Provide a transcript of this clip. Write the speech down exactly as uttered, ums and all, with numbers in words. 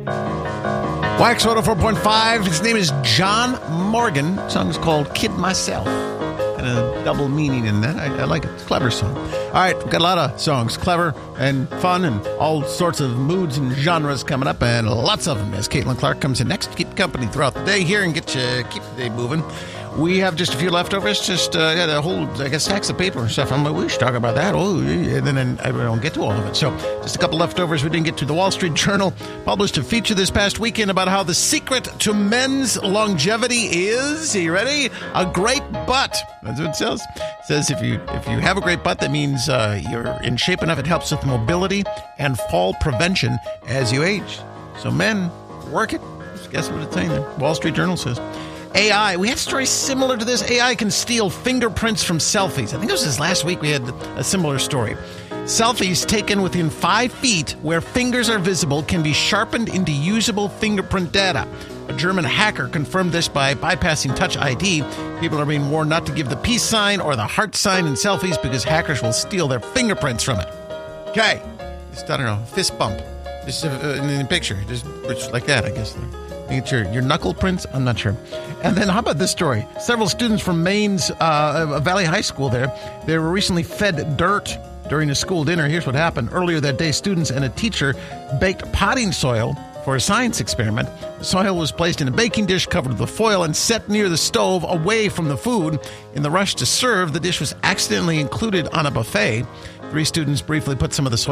Wax one oh four point five. His name is John Morgan. The song is called Kid Myself. And a double meaning in that. I, I like it. It's a clever song. All right, we've got a lot of songs. Clever and fun and all sorts of moods and genres coming up, and lots of them as Caitlin Clark comes in next to keep company throughout the day here and get you, keep the day moving. We have just a few leftovers, just uh, yeah, a whole, I guess, stacks of paper and stuff. I'm like, we should talk about that. Oh, and then and I don't get to all of it. So just a couple leftovers we didn't get to. The Wall Street Journal published a feature this past weekend about how the secret to men's longevity is, are you ready? A great butt. That's what it says. It says if you if you have a great butt, that means uh, you're in shape enough. It helps with mobility and fall prevention as you age. So men, work it. Guess what it's saying there. Wall Street Journal says. A I. We had stories similar to this. A I can steal fingerprints from selfies. I think it was this last week we had a similar story. Selfies taken within five feet where fingers are visible can be sharpened into usable fingerprint data. A German hacker confirmed this by bypassing Touch I D. People are being warned not to give the peace sign or the heart sign in selfies because hackers will steal their fingerprints from it. Okay. Just, I don't know, fist bump. Just uh, in the picture. Just, just like that, I guess. Get your, your knuckle prints? I'm not sure. And then how about this story? Several students from Maine's uh, Valley High School there, they were recently fed dirt during a school dinner. Here's what happened. Earlier that day, students and a teacher baked potting soil for a science experiment. The soil was placed in a baking dish covered with foil and set near the stove away from the food. In the rush to serve, the dish was accidentally included on a buffet. Three students briefly put some of the soil